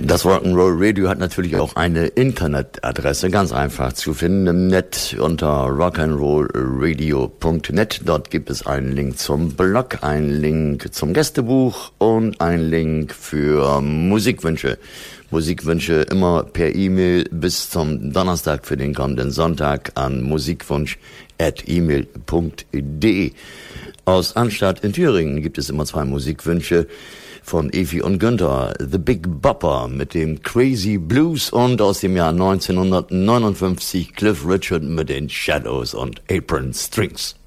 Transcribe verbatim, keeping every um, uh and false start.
Das Rock'n'Roll Radio hat natürlich auch eine Internetadresse, ganz einfach zu finden im Netz unter rock'n'roll radio punkt net. Dort gibt es einen Link zum Blog, einen Link zum Gästebuch und einen Link für Musikwünsche. Musikwünsche immer per E-Mail bis zum Donnerstag für den kommenden Sonntag an musikwunsch at e-mail punkt de. Aus Anstatt in Thüringen gibt es immer zwei Musikwünsche von Evi und Günther, The Big Bopper mit dem Crazy Blues und aus dem Jahr neunzehnhundertneunundfünfzig Cliff Richard mit den Shadows und Apron Strings.